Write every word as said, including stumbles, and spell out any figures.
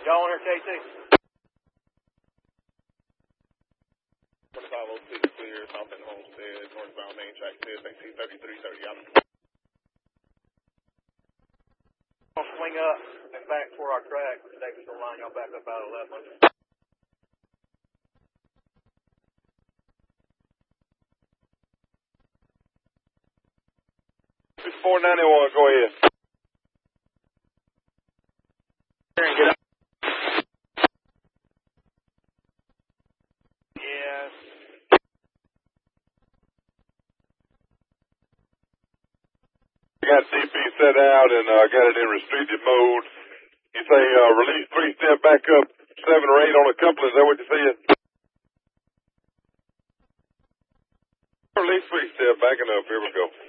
Y'all on her, K T? twenty-five oh six clear, South End Homestead, northbound main track, C S A C thirty-three thirty out. I'll swing up and back for our track. Davis will line y'all back up out of eleven. It's four ninety-one, go ahead. Get up. Yes. Got D P set out and uh, got it in restricted mode. You say uh, release three step back up seven or eight on a couple, is that what you said? Release three step backing up, here we go.